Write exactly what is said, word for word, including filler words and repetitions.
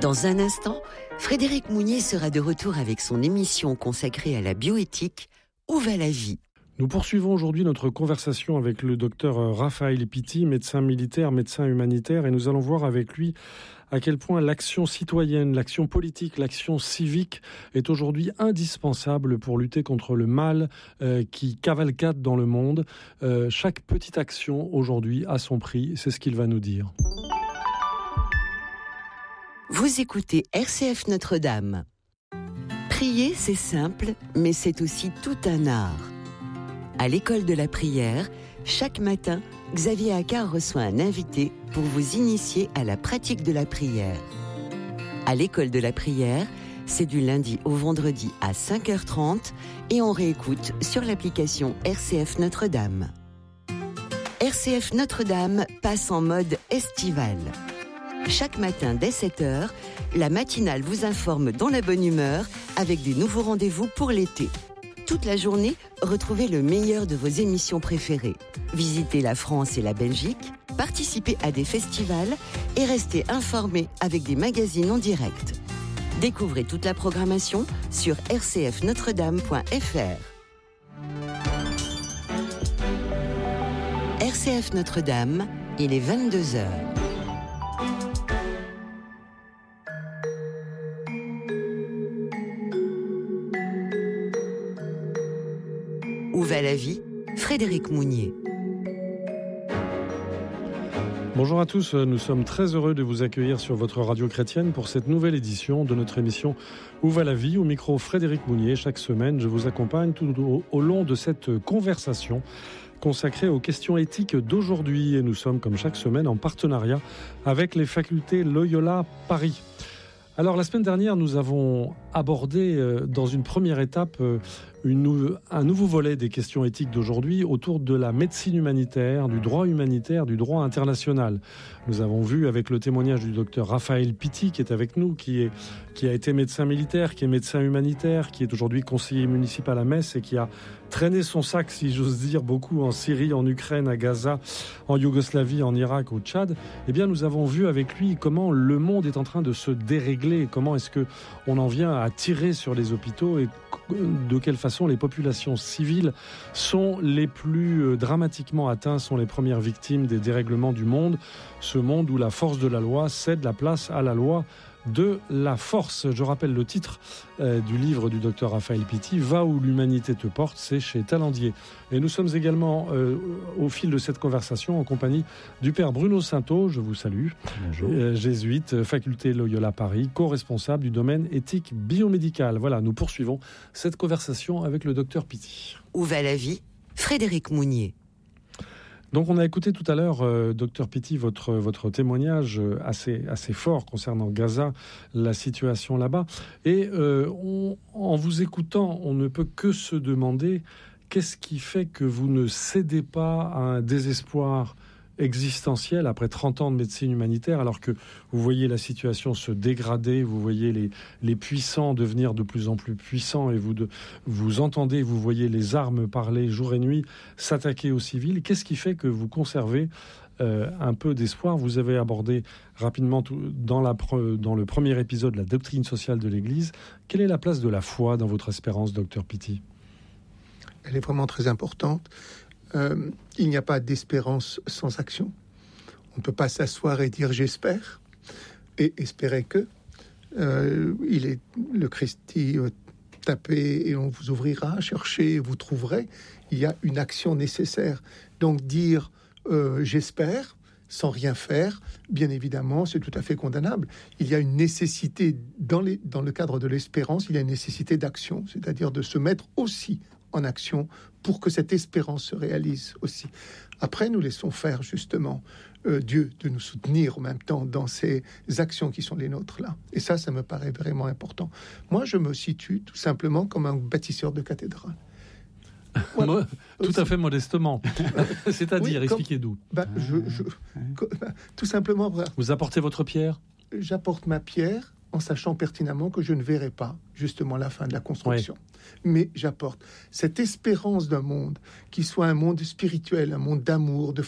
Dans un instant, Frédéric Mounier sera de retour avec son émission consacrée à la bioéthique « Où va la vie ?» Nous poursuivons aujourd'hui notre conversation avec le docteur Raphaël Pitti, médecin militaire, médecin humanitaire, et nous allons voir avec lui à quel point l'action citoyenne, l'action politique, l'action civique est aujourd'hui indispensable pour lutter contre le mal euh, qui cavalcade dans le monde. Euh, chaque petite action aujourd'hui a son prix, c'est ce qu'il va nous dire. Vous écoutez R C F Notre-Dame. Prier, c'est simple, mais c'est aussi tout un art. À l'école de la prière, chaque matin, Xavier Accard reçoit un invité pour vous initier à la pratique de la prière. À l'école de la prière, c'est du lundi au vendredi à cinq heures trente et on réécoute sur l'application R C F Notre-Dame. R C F Notre-Dame passe en mode estival. Chaque matin dès sept heures, la matinale vous informe dans la bonne humeur avec des nouveaux rendez-vous pour l'été. Toute la journée, retrouvez le meilleur de vos émissions préférées. Visitez la France et la Belgique, participez à des festivals et restez informés avec des magazines en direct. Découvrez toute la programmation sur r c f notre dame point f r. R C F Notre-Dame, il est vingt-deux heures. Où va la vie ? Frédéric Mounier. Bonjour à tous, nous sommes très heureux de vous accueillir sur votre radio chrétienne pour cette nouvelle édition de notre émission Où va la vie ? Au micro Frédéric Mounier. Chaque semaine, je vous accompagne tout au, au long de cette conversation consacrée aux questions éthiques d'aujourd'hui. Et nous sommes, comme chaque semaine, en partenariat avec les facultés Loyola Paris. Alors, la semaine dernière, nous avons abordé euh, dans une première étape euh, une, un nouveau volet des questions éthiques d'aujourd'hui autour de la médecine humanitaire, du droit humanitaire, du droit international. Nous avons vu avec le témoignage du docteur Raphaël Pitti qui est avec nous, qui, est, qui a été médecin militaire, qui est médecin humanitaire, qui est aujourd'hui conseiller municipal à Metz et qui a traîné son sac, si j'ose dire, beaucoup en Syrie, en Ukraine, à Gaza, en Yougoslavie, en Irak, au Tchad. Eh bien, nous avons vu avec lui comment le monde est en train de se dérégler, comment est-ce qu'on en vient à tirer sur les hôpitaux et de quelle façon les populations civiles sont les plus dramatiquement atteintes, sont les premières victimes des dérèglements du monde. Ce monde où la force de la loi cède la place à la loi de la force. Je rappelle le titre euh, du livre du docteur Raphaël Pitti, « Va où l'humanité te porte », c'est chez Talandier. Et nous sommes également euh, au fil de cette conversation en compagnie du père Bruno Sainteau, je vous salue, euh, jésuite, faculté Loyola Paris, co-responsable du domaine éthique biomédicale. Voilà, nous poursuivons cette conversation avec le docteur Pitti. Où va la vie ? Frédéric Mounier. Donc on a écouté tout à l'heure, euh, docteur Pitti, votre, votre témoignage assez, assez fort concernant Gaza, la situation là-bas. Et euh, on, en vous écoutant, on ne peut que se demander qu'est-ce qui fait que vous ne cédez pas à un désespoir existentielle après trente ans de médecine humanitaire, alors que vous voyez la situation se dégrader, vous voyez les, les puissants devenir de plus en plus puissants et vous, de, vous entendez, vous voyez les armes parler jour et nuit, s'attaquer aux civils. Qu'est-ce qui fait que vous conservez euh, un peu d'espoir ? Vous avez abordé rapidement tout, dans, la, dans le premier épisode la doctrine sociale de l'Église. Quelle est la place de la foi dans votre espérance, docteur Pitti ? Elle est vraiment très importante. Euh, il n'y a pas d'espérance sans action. On ne peut pas s'asseoir et dire j'espère et espérer que euh, il est le Christ dit euh, tapez et on vous ouvrira, cherchez et vous trouverez. Il y a une action nécessaire. Donc dire euh, j'espère sans rien faire, bien évidemment, c'est tout à fait condamnable. Il y a une nécessité dans, les, dans le cadre de l'espérance, il y a une nécessité d'action, c'est-à-dire de se mettre aussi en action pour que cette espérance se réalise aussi. Après, nous laissons faire justement euh, Dieu de nous soutenir en même temps dans ces actions qui sont les nôtres là. Et ça, ça me paraît vraiment important. Moi, je me situe tout simplement comme un bâtisseur de cathédrale. Voilà. Moi, tout à fait modestement. C'est-à-dire, oui, expliquez d'où. Bah, je, je, bah, tout simplement. Bah, vous apportez votre pierre ? J'apporte ma pierre en sachant pertinemment que je ne verrai pas justement la fin de la construction. Ouais. Mais j'apporte cette espérance d'un monde qui soit un monde spirituel, un monde d'amour, de